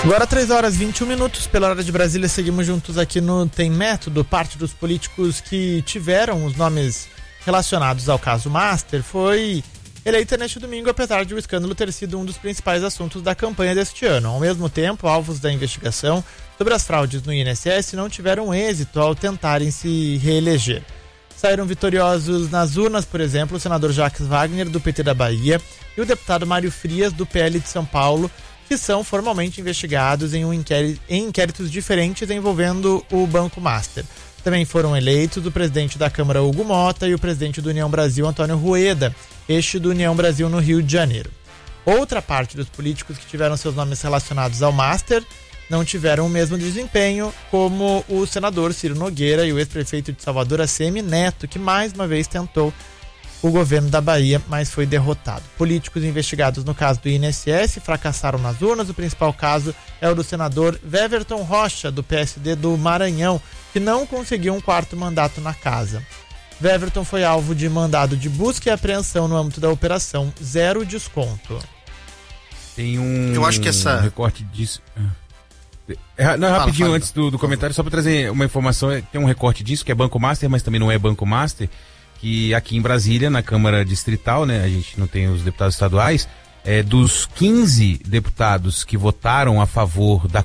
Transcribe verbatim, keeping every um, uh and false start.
Agora três horas e vinte e um minutos, pela hora de Brasília, seguimos juntos aqui no Tem Método. Parte dos políticos que tiveram os nomes relacionados ao caso Master foi eleita neste domingo, apesar de o escândalo ter sido um dos principais assuntos da campanha deste ano. Ao mesmo tempo, alvos da investigação sobre as fraudes no I N S S não tiveram êxito ao tentarem se reeleger. Saíram vitoriosos nas urnas, por exemplo, o senador Jacques Wagner, do P T da Bahia, e o deputado Mário Frias, do P L de São Paulo, que são formalmente investigados em, um inquérito, em inquéritos diferentes envolvendo o Banco Master. Também foram eleitos o presidente da Câmara, Hugo Mota, e o presidente do União Brasil, Antônio Rueda, este do União Brasil no Rio de Janeiro. Outra parte dos políticos que tiveram seus nomes relacionados ao Master não tiveram o mesmo desempenho, como o senador Ciro Nogueira e o ex-prefeito de Salvador, A C M Neto, que mais uma vez tentou o governo da Bahia, mas foi derrotado. Políticos investigados no caso do I N S S fracassaram nas urnas. O principal caso é o do senador Weverton Rocha, do P S D do Maranhão, que não conseguiu um quarto mandato na casa. Weverton foi alvo de mandado de busca e apreensão no âmbito da operação Zero Desconto. Tem um, Eu acho que essa... um recorte disso... É, não, rapidinho, fala, antes do, do comentário, só para trazer uma informação, tem um recorte disso, que é Banco Master, mas também não é Banco Master, que aqui em Brasília, na Câmara Distrital, né, a gente não tem os deputados estaduais, é, dos quinze deputados que votaram a favor da